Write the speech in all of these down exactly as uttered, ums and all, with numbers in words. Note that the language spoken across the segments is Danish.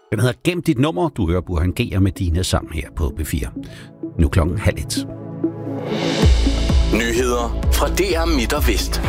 Den hedder Gem dit nummer. Du hører Burhan G og Medina sammen her på B fire. Nu klokken halv et. Nyheder fra D R Midt og Vest.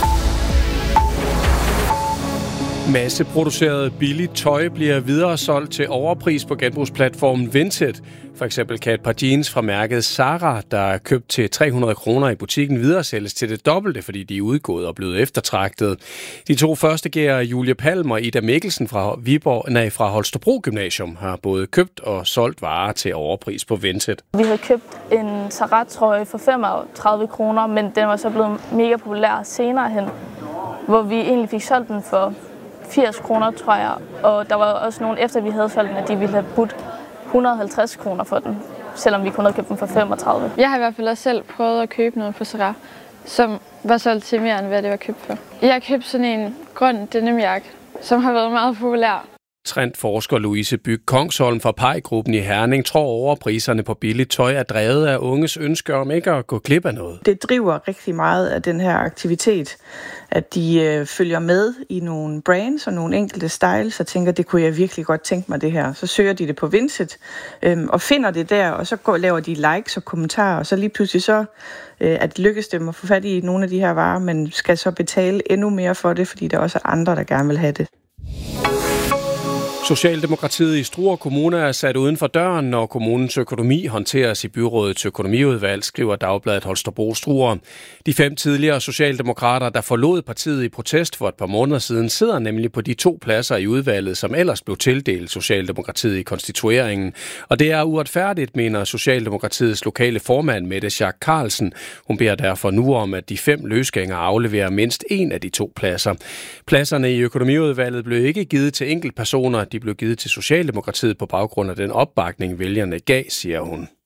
Masseproduceret billigt tøj bliver videre solgt til overpris på genbrugsplatformen Vinted. For eksempel kan et par jeans fra mærket Zara, der er købt til tre hundrede kroner i butikken, videresælges til det dobbelte, fordi de er udgået og blevet eftertragtet. De to første gærer, Julie Palm og Ida Mikkelsen fra, Viborg, nej, fra Holstebro Gymnasium, har både købt og solgt varer til overpris på Vinted. Vi havde købt en Zara-trøje for femogtredive kroner, men den var så blevet mega populær senere hen, hvor vi egentlig fik solgt den for firs kroner, tror jeg. Og der var også nogen, efter vi havde solgt den, at de ville have budt et hundrede og halvtreds kroner for den, selvom vi kun havde købt den for femogtredive. Jeg har i hvert fald også selv prøvet at købe noget på Zara, som var solgt til mere, end hvad det var købt for. Jeg har købt sådan en grøn denimjakke, som har været meget populær. Trendforsker Louise Byg Kongsholm fra Pej-gruppen i Herning tror overpriserne på billigt tøj er drevet af unges ønsker om ikke at gå glip af noget. Det driver rigtig meget af den her aktivitet, at de øh, følger med i nogle brands og nogle enkelte styles og tænker, det kunne jeg virkelig godt tænke mig det her. Så søger de det på Vinted øh, og finder det der, og så går, laver de likes og kommentarer, og så lige pludselig så øh, at det lykkes dem at få fat i nogle af de her varer, men skal så betale endnu mere for det, fordi der også er andre, der gerne vil have det. Socialdemokratiet i Struer Kommune er sat uden for døren, når kommunens økonomi håndteres i byrådets økonomiudvalg, skriver Dagbladet Holstebro Struer. De fem tidligere socialdemokrater, der forlod partiet i protest for et par måneder siden, sidder nemlig på de to pladser i udvalget, som ellers blev tildelt Socialdemokratiet i konstitueringen. Og det er uretfærdigt, mener Socialdemokratiets lokale formand Mette Schack Carlsen. Hun beder derfor nu om, at de fem løsgængere afleverer mindst en af de to pladser. Pladserne i økonomiudvalget blev ikke givet til enkeltpersoner. De blev givet til Socialdemokratiet på baggrund af den opbakning, vælgerne gav, siger hun.